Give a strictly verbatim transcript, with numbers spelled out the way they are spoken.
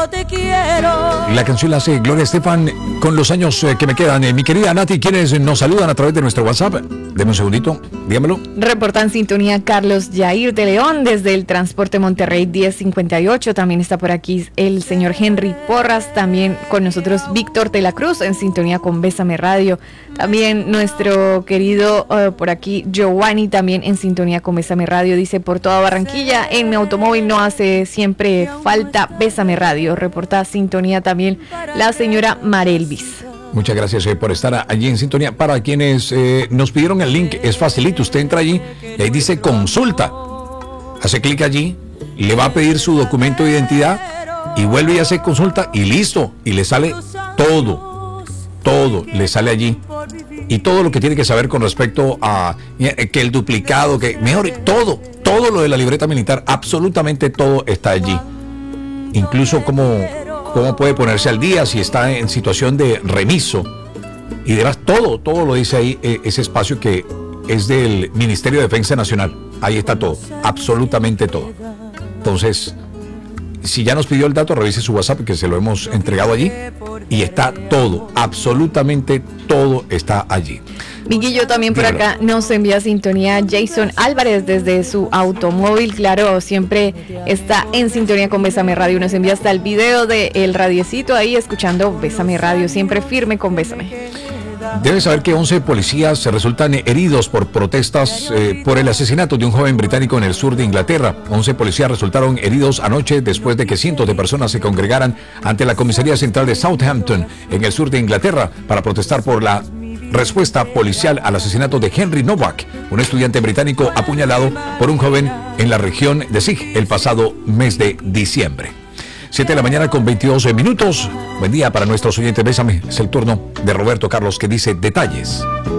yo te quiero. La canción la hace Gloria Estefan con los años eh, que me quedan. Eh, mi querida Nati, quienes nos saludan a través de nuestro WhatsApp. Deme un segundito, dígamelo. Reporta en sintonía Carlos Yair de León desde el Transporte Monterrey diez cincuenta y ocho. También está por aquí el señor Henry Porras. También con nosotros Víctor de la Cruz en sintonía con Bésame Radio. También nuestro querido uh, por aquí Giovanni también en sintonía con Bésame Radio. Dice: por toda Barranquilla en mi automóvil no hace siempre falta Bésame Radio. Reporta sintonía también la señora Marelvis. Muchas gracias eh, por estar allí en sintonía. Para quienes eh, nos pidieron el link, es facilito. Usted entra allí y ahí dice consulta. Hace clic allí, le va a pedir su documento de identidad y vuelve y hace consulta y listo. Y le sale todo, todo le sale allí. Y todo lo que tiene que saber con respecto a eh, que el duplicado, que mejor, todo, todo lo de la libreta militar, absolutamente todo está allí. Incluso cómo, cómo puede ponerse al día si está en situación de remiso y demás, todo, todo lo dice ahí, eh, ese espacio que es del Ministerio de Defensa Nacional. Ahí está todo, absolutamente todo. Entonces, si ya nos pidió el dato, revise su WhatsApp, que se lo hemos entregado allí, y está todo, absolutamente todo está allí. Miguillo también por Dímelo. acá nos envía sintonía Jason Álvarez desde su automóvil, claro, siempre está en sintonía con Bésame Radio, nos envía hasta el video del radiecito ahí escuchando Bésame Radio, siempre firme con Bésame. Debe saber que once policías resultan heridos por protestas eh, por el asesinato de un joven británico en el sur de Inglaterra. once policías resultaron heridos anoche después de que cientos de personas se congregaran ante la comisaría central de Southampton en el sur de Inglaterra para protestar por la respuesta policial al asesinato de Henry Novak, un estudiante británico apuñalado por un joven en la región de Sig el pasado mes de diciembre. siete de la mañana con veintidós minutos. Buen día para nuestros oyentes. Bésame. Es el turno de Roberto Carlos, que dice detalles.